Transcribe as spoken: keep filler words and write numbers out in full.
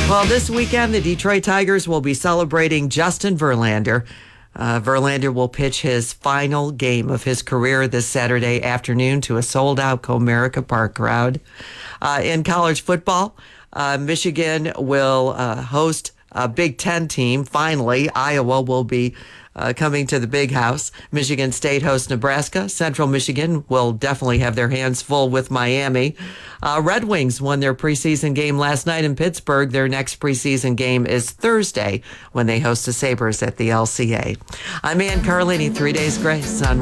Well, this weekend, the Detroit Tigers will be celebrating Justin Verlander. Uh, Verlander will pitch his final game of his career this Saturday afternoon to a sold-out Comerica Park crowd. Uh, in college football, uh, Michigan will uh, host a Big Ten team. Finally, Iowa will be uh, coming to the Big House. Michigan State hosts Nebraska. Central Michigan will definitely have their hands full with Miami. Uh, Red Wings won their preseason game last night in Pittsburgh. Their next preseason game is Thursday when they host the Sabres at the L C A. I'm Ann Carlini, Three Days Grace on